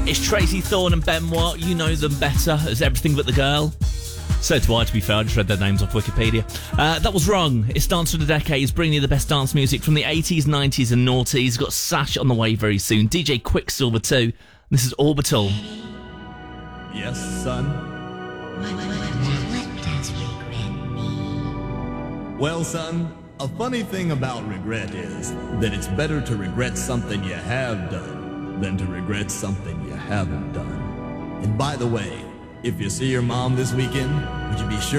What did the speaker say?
It's Tracy Thorn and Ben Watt. You know them better as Everything But the Girl. So do I, to be fair. I just read their names off Wikipedia. That was wrong. It's Dance for the Decades, bringing you the best dance music from the 80s, 90s and noughties. Got Sash on the way very soon. DJ Quicksilver too. This is Orbital. Yes, son? What does regret mean? Well, son, a funny thing about regret is that it's better to regret something you have done than to regret something you haven't done. And by the way, if you see your mom this weekend, would you be sure